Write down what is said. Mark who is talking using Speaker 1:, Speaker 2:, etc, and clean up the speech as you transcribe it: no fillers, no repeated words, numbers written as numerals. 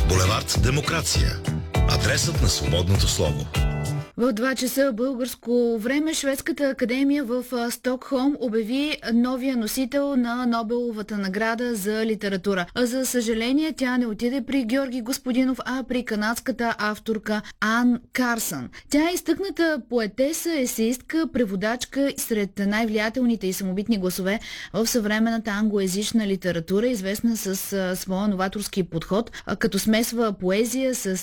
Speaker 1: Булевард Демокрация. Адресът на свободното слово.
Speaker 2: В 2 часа българско време Шведската академия в Стокхолм обяви новия носител на Нобеловата награда за литература. За съжаление, тя не отиде при Георги Господинов, а при канадската авторка Ан Карсън. Тя е изтъкната поетеса, есеистка, преводачка сред най-влиятелните и самобитни гласове в съвременната англоязична литература, известна с своя новаторски подход, като смесва поезия с